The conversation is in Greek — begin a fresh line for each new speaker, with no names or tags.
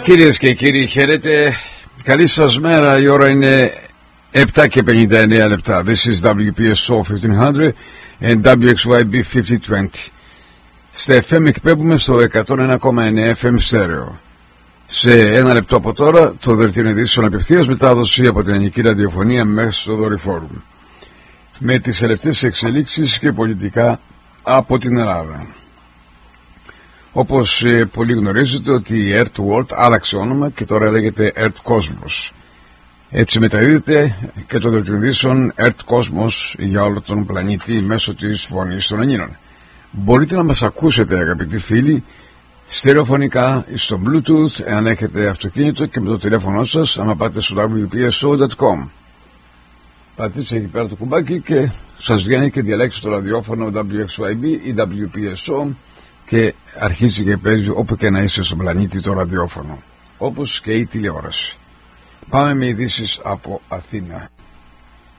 Κυρίες και κύριοι, χαίρετε. Καλή σας μέρα. Η ώρα είναι 7 και 59 λεπτά. This is WPSO 1500 and WXYB 5020. Στα FM εκπέμπουμε στο 101,9 FM στέρεο. Σε ένα λεπτό από τώρα, το δελτίο ειδήσεων απευθείας μετάδοση από την ελληνική ραδιοφωνία μέσα στο δορυφόρουμ. Με τις τελευταίες εξελίξεις και πολιτικά από την Ελλάδα. Όπως πολλοί γνωρίζετε ότι η Earth World άλλαξε όνομα και τώρα λέγεται Earth Cosmos. Έτσι μεταδίδεται και το δελτίο ειδήσεων Earth Cosmos για όλο τον πλανήτη μέσω της φωνής των Ελλήνων. Μπορείτε να μας ακούσετε, αγαπητοί φίλοι, στερεοφωνικά στο Bluetooth εάν έχετε αυτοκίνητο και με το τηλέφωνο σας, άμα πάτε στο wpso.com. Πατήστε εκεί πέρα το κουμπάκι και σας βγαίνει και διαλέξτε το ραδιόφωνο WXYB ή WPSO και αρχίζει και παίζει όπου και να είσαι στον πλανήτη το ραδιόφωνο, όπως και η τηλεόραση. Πάμε με ειδήσεις από Αθήνα.